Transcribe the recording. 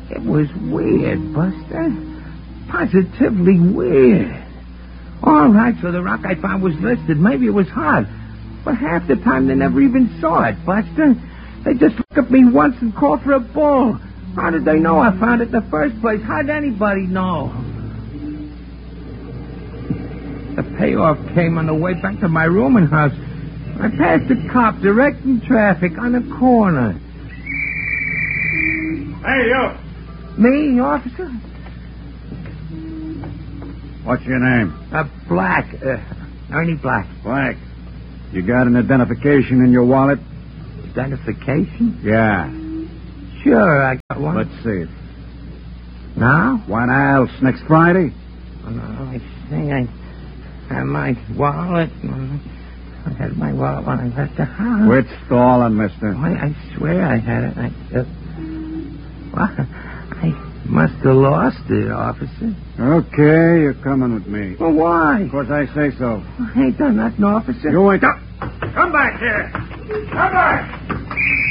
It was weird, Buster. Positively weird. All right, so the rock I found was listed. Maybe it was hot. But half the time they never even saw it, Buster. They just looked at me once and called for a bull. How did they know I found it in the first place? How'd anybody know? The payoff came on the way back to my rooming house. I passed a cop directing traffic on the corner. Hey, you. Me, officer? What's your name? Black. Ernie Black. Black. You got an identification in your wallet? Identification? Yeah. Sure, I got one. Let's see it. Now? What else? Next Friday? I think I had my wallet. I had my wallet when I left the house. Quit stalling, mister. I swear I had it. I must have lost it, officer. Okay, you're coming with me. Well, why? Because I say so. I ain't done nothing, officer. You ain't... Come back here. Come back.